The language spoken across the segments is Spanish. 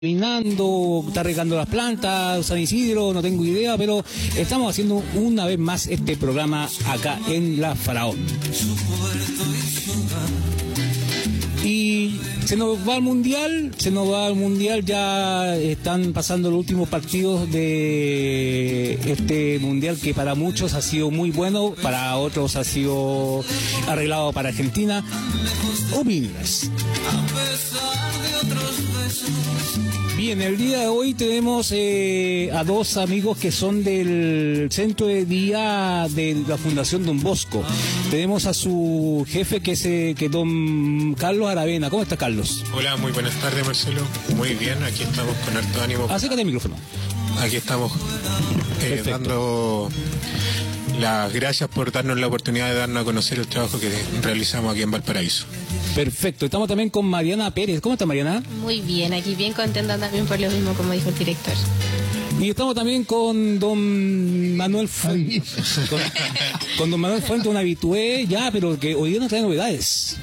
Caminando, está regando las plantas, San Isidro, no tengo idea, pero estamos haciendo una vez más este programa acá en La Faraón. Y se nos va al mundial, ya están pasando los últimos partidos de este mundial que para muchos ha sido muy bueno, para otros ha sido arreglado para Argentina. Opiniones. Bien, el día de hoy tenemos a dos amigos que son del centro de día de la Fundación Don Bosco. Tenemos a su jefe que es don Carlos Aravena. ¿Cómo está, Carlos? Hola, muy buenas tardes, Marcelo. Muy bien, aquí estamos con harto ánimo. Acércate al micrófono. Aquí estamos dando las gracias por darnos la oportunidad de darnos a conocer el trabajo que realizamos aquí en Valparaíso. Perfecto, estamos también con Mariana Pérez. ¿Cómo está, Mariana? Muy bien, aquí bien contenta también por lo mismo, como dijo el director. Y estamos también con don Manuel Fuentes. con don Manuel Fuentes, un habitué ya, pero que hoy día nos trae novedades.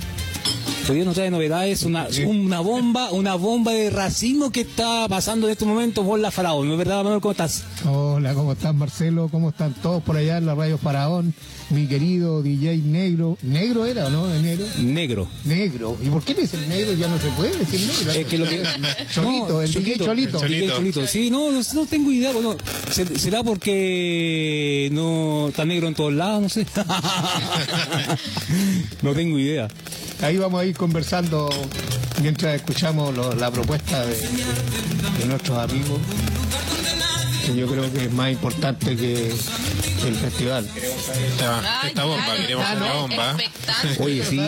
Una bomba de racismo que está pasando en estos momentos por La Faraón. ¿No es verdad, Manuel? ¿Cómo estás? Hola, ¿cómo estás, Marcelo? ¿Cómo están todos por allá en la Radio Faraón? Mi querido DJ Negro. ¿Negro era o no? Negro. Negro. ¿Y por qué le dicen negro? Ya no se puede decir negro. Es que lo que... Cholito, no, el DJ Cholito. Cholito. Sí, no tengo idea. Bueno, ¿será porque no está negro en todos lados? No sé. No tengo idea. Ahí vamos a ir conversando mientras escuchamos la propuesta de nuestros amigos, que yo creo que es más importante que el festival. Esta bomba, queremos una bomba. Oye, sí.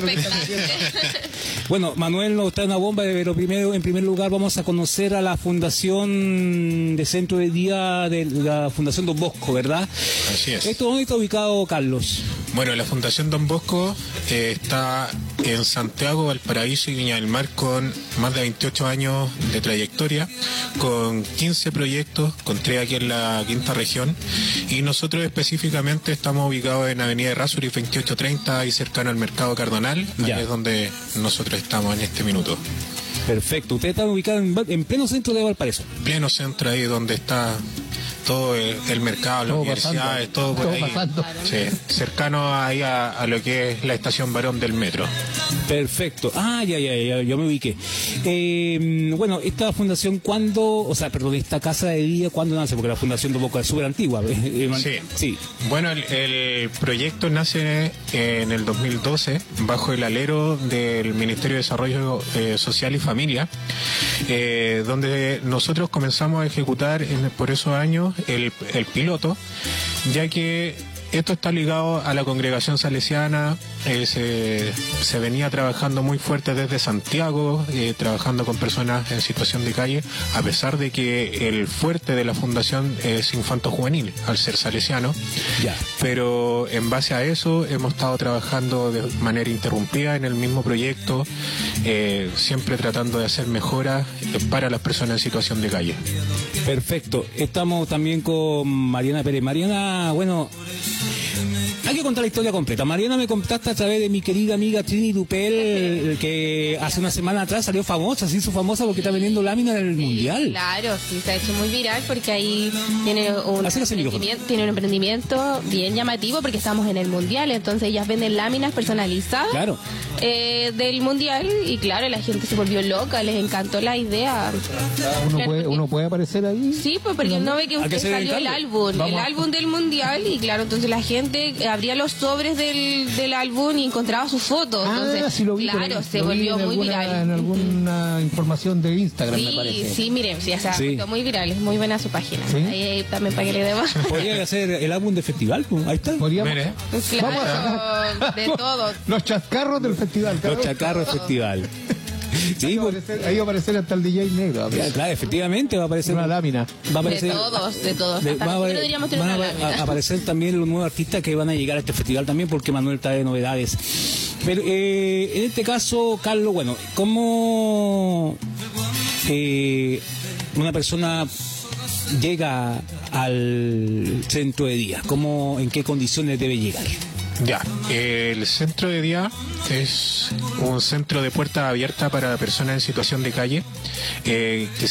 Bueno, Manuel nos trae una bomba, pero primero, en primer lugar, vamos a conocer a la Fundación de Centro de Día de la Fundación Don Bosco, ¿verdad? Así es. ¿Esto dónde está ubicado, Carlos? Bueno, la Fundación Don Bosco está en Santiago, Valparaíso y Viña del Mar, con más de 28 años de trayectoria, con 15 proyectos, con 3 aquí en la quinta región, y nosotros específicamente estamos ubicados en Avenida Errázuriz 2830 y cercano al Mercado Cardonal, ahí es donde nosotros estamos en este minuto. Perfecto, ustedes están ubicados en pleno centro de Valparaíso. Pleno centro, ahí donde está todo el mercado, las universidades, todo por ahí. Sí, cercano ahí a lo que es la estación Barón del metro. Perfecto. Ya me ubiqué. Bueno, esta fundación, esta casa de día, ¿cuándo nace? Porque la Fundación Don Bosco es súper antigua. Sí. Bueno, el proyecto nace en el 2012 bajo el alero del Ministerio de Desarrollo Social y Familia, donde nosotros comenzamos a ejecutar por esos años el piloto, ya que esto está ligado a la congregación salesiana. Se venía trabajando muy fuerte desde Santiago, trabajando con personas en situación de calle, a pesar de que el fuerte de la fundación es infanto-juvenil, al ser salesiano. Ya. Pero en base a eso hemos estado trabajando de manera interrumpida en el mismo proyecto, siempre tratando de hacer mejoras para las personas en situación de calle. Perfecto. Estamos también con Mariana Pérez. Mariana, bueno, hay que contar la historia completa. Mariana, me contaste a través de mi querida amiga Trini Dupel, que hace una semana atrás se hizo famosa porque está vendiendo láminas en el Mundial. Claro, sí, se ha hecho muy viral porque ahí tiene un emprendimiento bien llamativo porque estamos en el Mundial, entonces ellas venden láminas personalizadas. Claro. Del Mundial, y claro, la gente se volvió loca, les encantó la idea. ¿Uno puede aparecer ahí? Sí, pues porque no ve que usted salió el álbum del Mundial, y claro, entonces la gente abría los sobres del álbum y encontraba sus fotos. Entonces, sí lo vi, claro, se volvió muy viral. En alguna información de Instagram, me parece. Sí, miren, se ha vuelto muy viral, es muy buena su página. ¿Sí? Ahí también para que le demos. Podría hacer el álbum de festival, pues, ahí está. Mire. Claro, de todo. Los chascarros del festival. Los chacarros festival. Sí, ahí va a aparecer hasta el DJ Negro. Claro, efectivamente va a aparecer una lámina. Va a aparecer, de todos. Van a aparecer también los nuevos artistas que van a llegar a este festival también, porque Manuel trae novedades. Pero en este caso, Carlos, bueno, ¿cómo una persona llega al centro de día? ¿En qué condiciones debe llegar? Ya, el centro de día es un centro de puerta abierta para personas en situación de calle, que